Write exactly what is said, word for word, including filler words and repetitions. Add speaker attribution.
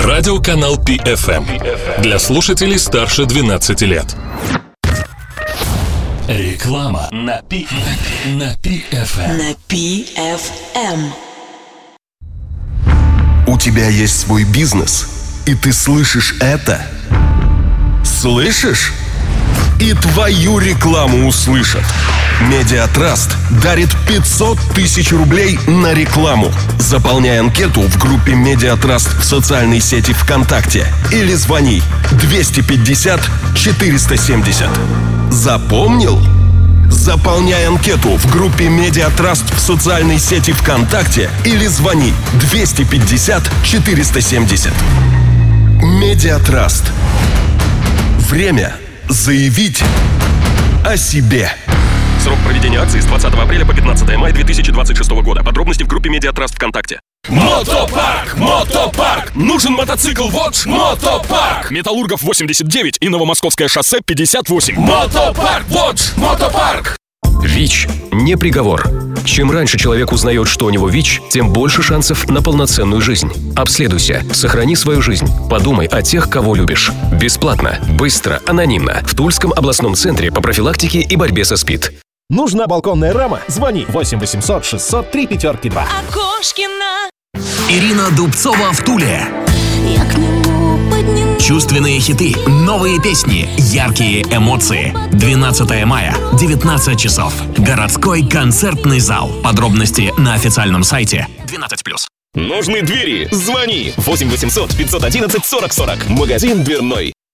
Speaker 1: Радиоканал Пи Эф Эм. Для слушателей старше двенадцати лет. Реклама на Пи на Пи Эф Эм.
Speaker 2: На Пи Эф Эм.
Speaker 3: У тебя есть свой бизнес, и ты слышишь это? Слышишь? И твою рекламу услышат. Медиатраст дарит пятьсот тысяч рублей на рекламу. Заполняй анкету в группе Медиатраст в социальной сети ВКонтакте или звони двести пятьдесят четыреста семьдесят. Запомнил? Заполняй анкету в группе Медиатраст в социальной сети ВКонтакте или звони двести пятьдесят четыреста семьдесят. Медиатраст. Время заявить о себе.
Speaker 4: Срок проведения акции с двадцатого апреля по пятнадцатое мая две тысячи двадцать шестого года. Подробности в группе Медиатраст ВКонтакте.
Speaker 1: Мотопарк! Мотопарк! Нужен мотоцикл Watch? Мотопарк!
Speaker 4: Металлургов восемьдесят девять и Новомосковское шоссе пятьдесят восемь.
Speaker 1: Мотопарк Watch! Мотопарк!
Speaker 5: ВИЧ не приговор. Чем раньше человек узнает, что у него ВИЧ, тем больше шансов на полноценную жизнь. Обследуйся, сохрани свою жизнь, подумай о тех, кого любишь. Бесплатно, быстро, анонимно. В Тульском областном центре по профилактике и борьбе со СПИД.
Speaker 6: Нужна балконная рама? Звони восемь восемьсот шестьсот три пятерки два.
Speaker 7: Окошкина.
Speaker 8: Ирина Дубцова в Туле.
Speaker 7: Я к нему подниму.
Speaker 8: Чувственные хиты, новые песни, яркие эмоции. двенадцатое мая, девятнадцать часов. Городской концертный зал. Подробности на официальном сайте двенадцать плюс.
Speaker 4: Нужны двери? Звони восемь восемьсот пятьсот одиннадцать сорок сорок. Магазин дверной.